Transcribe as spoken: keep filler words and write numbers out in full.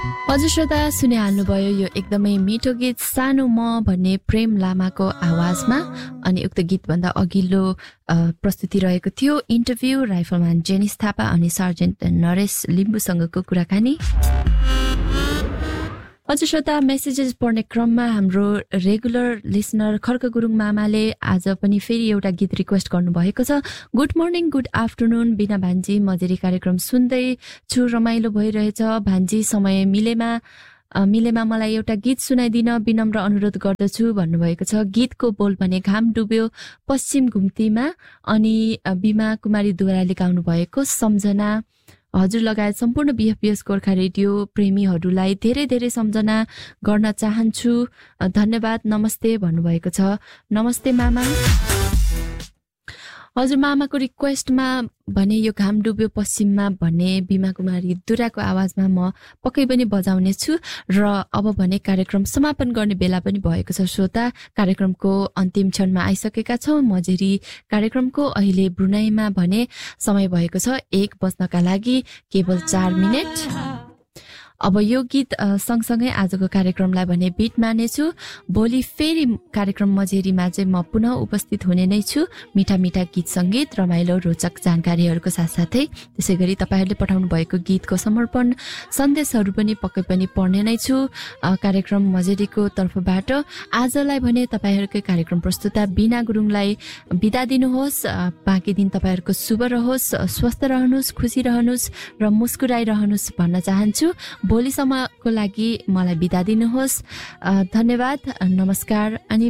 हजुर श्रोता, सुनिहाल्नुभयो यो एकदमै मिठो गीत सानो म भन्ने प्रेम लामाको आवाजमा। अनि उक्त गीतभन्दा अघिल्लो प्रस्तुति रहेको थियो इन्टरभ्यू राइफलम्यान जेनिस थापा अनि सर्जेन्ट नरेश लिम्बुसँगको कुराकानी। हजुर श्रोता, मेसेजेस पढ्ने क्रममा हाम्रो रेगुलर लिसनर खर्क गुरुङ मामाले आज पनि फेरि एउटा गीत रिक्वेस्ट गर्नुभएको छ। गुड मर्निङ, गुड आफ्टरनुन बिना भान्जी, मजेरी कार्यक्रम सुन्दै छु, रमाइलो भइरहेछ भान्जी, समय मिलेमा मिलेमा मलाई एउटा गीत सुनाइदिन विनम्र अनुरोध गर्दछु भन्नुभएको छ। गीतको बोल भने घाम डुब्यो पश्चिम घुम्तीमा अनि बिमा कुमारी द्वाराले गाउनु भएको सम्झना। हजुर लगायत सम्पूर्ण बिएफपिएस गोर्खा रेडियो प्रेमीहरूलाई धेरै धेरै सम्झना गर्न चाहन्छु, धन्यवाद, नमस्ते भन्नुभएको छ। नमस्ते मामा। हजुर, मामाको रिक्वेस्टमा भने यो घाम डुब्यो पश्चिममा भन्ने बिमा कुमारी दुराको आवाजमा म पक्कै पनि बजाउने छु। र अब भने कार्यक्रम समापन गर्ने बेला पनि भएको छ श्रोता। कार्यक्रमको अन्तिम क्षणमा आइसकेका छौँ। मजेरी कार्यक्रमको अहिले ब्रुनाईमा भने समय भएको छ एक बज्नका लागि केवल चार मिनट। अब यो गीत सँगसँगै आजको कार्यक्रमलाई भने बिट मानेछु। भोलि फेरि कार्यक्रम मजेरीमा चाहिँ म पुनः उपस्थित हुने नै छु, मिठा मिठा गीत सङ्गीत, रमाइलो रोचक जानकारीहरूको साथसाथै त्यसै गरी तपाईँहरूले पठाउनु भएको गीतको समर्पण सन्देशहरू पनि पक्कै पनि पढ्ने नै छु कार्यक्रम मजेरीको तर्फबाट। आजलाई भने तपाईँहरूकै कार्यक्रम प्रस्तुता बिना गुरुङलाई बिदा दिनुहोस्। बाँकी दिन तपाईँहरूको शुभ रहोस्, स्वस्थ रहनुहोस्, खुसी रहनुहोस् र मुस्कुराइरहनुहोस् भन्न चाहन्छु। भोलिसम्मको लागि मलाई बिदा दिनुहोस्। धन्यवाद, नमस्कार अनि